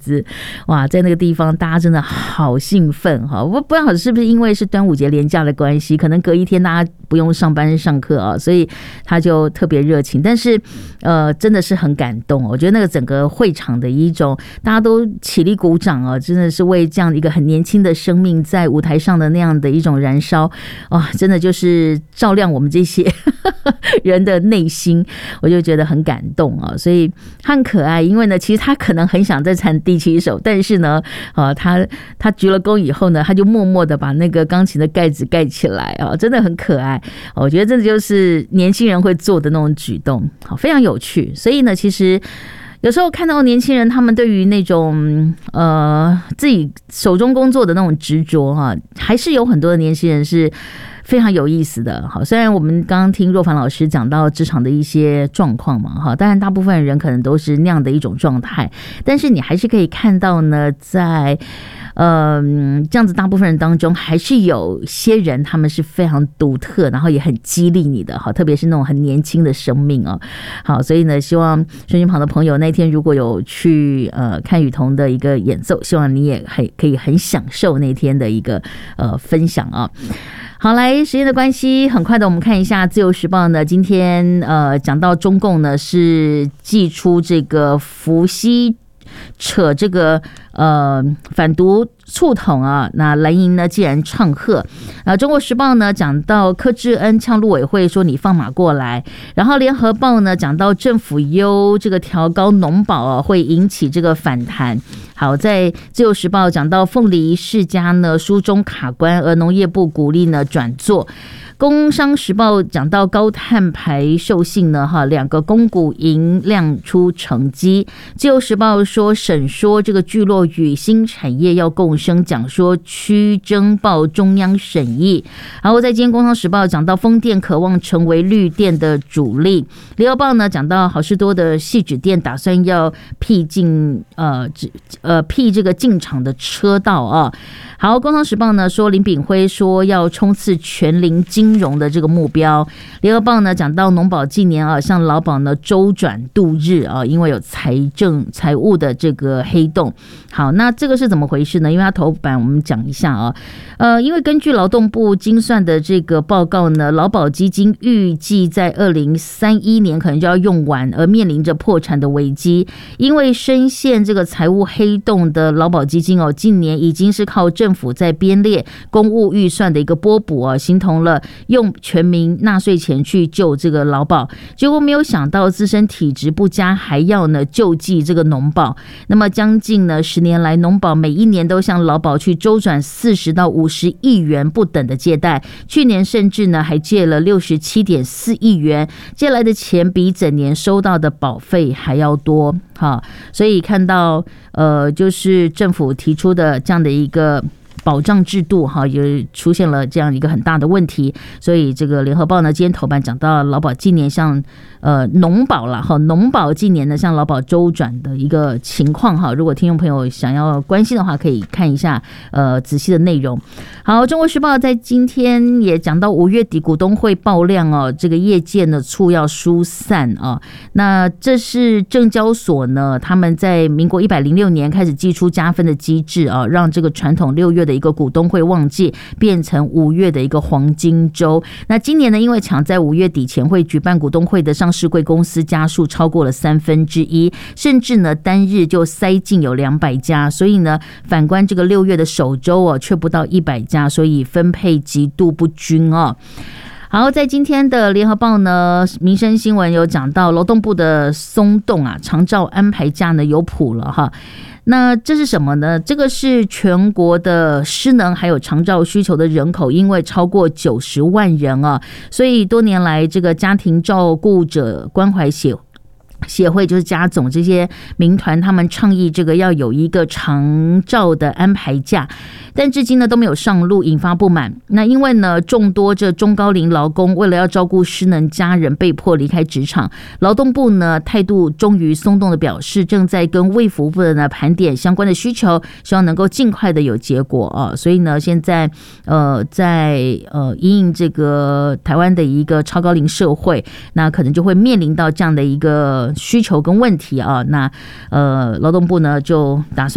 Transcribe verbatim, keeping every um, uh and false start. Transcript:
子，哇，在那个地方大家真的好兴奋哈！我不知道是不是因为是端午节连假的关系，可能隔一天大家不用上班上课啊，所以他就特别热情。但是呃，真的是很感动，我觉得那个整个会场的一种大家都起立鼓掌啊，真的是为这样一个很年轻的生命在舞台上的那样的一种燃烧啊，真的就是照亮我们这些人的内心，我就觉得很感动啊。所以他很可爱，因为呢，其实他可能很想再弹第七首，但是呢，啊，他他鞠了躬以后呢，他就默默的把那个钢琴的盖子盖起来啊，真的很可爱。我觉得这就是年轻人会做的那种举动，好，非常有趣。所以呢，其实有时候看到年轻人他们对于那种呃自己手中工作的那种执着哈，还是有很多的年轻人是非常有意思的。好，虽然我们刚刚听若凡老师讲到职场的一些状况嘛，哈，当然大部分人可能都是那样的一种状态，但是你还是可以看到呢，在呃这样子大部分人当中，还是有些人他们是非常独特，然后也很激励你的，好，特别是那种很年轻的生命哦。好，所以呢，希望收音旁的朋友那天如果有去呃看雨桐的一个演奏，希望你也很可以很享受那天的一个呃分享啊。好，来，时间的关系，很快的，我们看一下《自由时报》呢，今天呃讲到中共呢是祭出这个伏羲扯这个呃反毒促统啊，那蓝营呢既然唱和，啊，中国时报呢讲到柯志恩呛陆委会说你放马过来，然后联合报呢讲到政府优这个调高农保啊会引起这个反弹。好，在自由时报讲到凤梨世家呢书中卡关，而农业部鼓励呢转做。工商时报讲到高碳排授信呢，哈，两个公股赢亮出成绩。自由时报说审说这个聚落与新产业要共生，讲说区征报中央审议。然后在今天工商时报讲到风电渴望成为绿电的主力。联合报呢讲到好事多的矽纸店打算要辟进呃呃辟这个进场的车道啊。好，工商时报呢说林炳辉说要冲刺全零金融的这个目标。联合报呢讲到农保近年啊向劳保呢周转度日啊，因为有财政财务的这个黑洞。好，那这个是怎么回事呢？因为它头版我们讲一下啊，呃，因为根据劳动部精算的这个报告呢，劳保基金预计在二零三一年可能就要用完，而面临着破产的危机。因为深陷这个财务黑洞的劳保基金哦，近年已经是靠政府在编列公务预算的一个拨补啊，形同了用全民纳税钱去救这个劳保，结果没有想到自身体质不佳，还要呢救济这个农保。那么将近呢十年来，农保每一年都向劳保去周转四十到五十亿元不等的借贷，去年甚至呢还借了六十七点四亿元，借来的钱比整年收到的保费还要多。好，所以看到呃，就是政府提出的这样的一个保障制度哈，也出现了这样一个很大的问题，所以这个联合报呢今天头版讲到劳保近年向呃农保啦哈，农保近年呢向劳保周转的一个情况哈，如果听众朋友想要关心的话，可以看一下呃仔细的内容。好，中国时报在今天也讲到五月底股东会爆量哦，这个业界呢促要疏散啊，那这是证交所呢他们在民国一百零六年开始祭出加分的机制啊，让这个传统六月的一个股东会旺季变成五月的一个黄金周。那今年呢，因为抢在五月底前会举办股东会的上市柜公司家数超过了三分之一，甚至呢单日就塞进有两百家，所以呢反观这个六月的首周哦，却不到一百家，所以分配极度不均哦。好，在今天的联合报呢，民生新闻有讲到劳动部的松动啊，长照安排假呢有谱了哈。那这是什么呢？这个是全国的失能还有长照需求的人口，因为超过九十万人啊，所以多年来这个家庭照顾者关怀协协会就是家总这些民团，他们倡议这个要有一个长照的安排假，但至今呢都没有上路，引发不满。那因为呢众多这中高龄劳工为了要照顾失能家人，被迫离开职场，劳动部呢态度终于松动的表示，正在跟卫福部的呢盘点相关的需求，希望能够尽快的有结果啊。所以呢现在呃在呃因应这个台湾的一个超高龄社会，那可能就会面临到这样的一个需求跟问题啊，那呃劳动部呢就打算